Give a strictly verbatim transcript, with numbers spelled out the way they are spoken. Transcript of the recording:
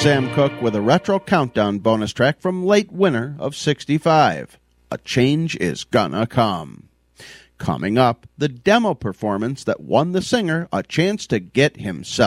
Sam Cooke with a retro countdown bonus track from late winter of sixty-five. A Change Is Gonna Come. Coming up, the demo performance that won the singer a chance to get himself